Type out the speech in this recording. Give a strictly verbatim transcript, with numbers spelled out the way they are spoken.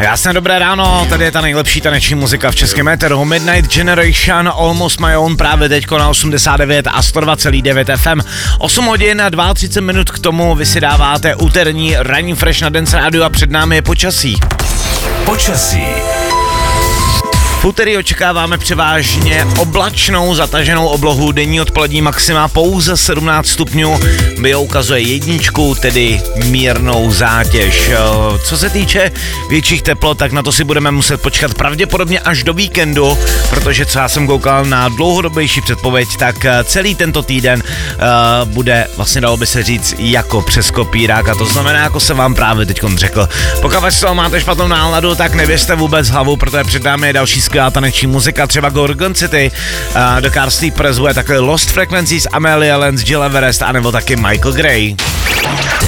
Krásné dobré ráno, tady je ta nejlepší taneční muzika v českém éteru. Midnight Generation, Almost My Own, právě teďko na osmdesát devět a sto dva celá devět F M. osm hodin a třicet dva minut k tomu vy si dáváte úterní ranní fresh na Dance Radio a před námi je počasí. Počasí. V úterý očekáváme převážně oblačnou zataženou oblohu, denní odpolední maxima pouze sedmnáct stupňů, bio ukazuje jedničku, tedy mírnou zátěž. Co se týče větších teplot, tak na to si budeme muset počkat pravděpodobně až do víkendu, protože co já jsem koukal na dlouhodobější předpověď, tak celý tento týden uh, bude, vlastně dalo by se říct, jako přes kopírák, a to znamená, jako jsem vám právě teď řekl. Pokud z toho máte špatnou náladu, tak nevěřte vůbec hlavu, protože před námi je další skvělá taneční muzika, třeba Gorgon City, uh, The Car Sleepers bude takhle Lost Frequencies, Amelia Lenz, Jill Everest, anebo taky Michael Gray.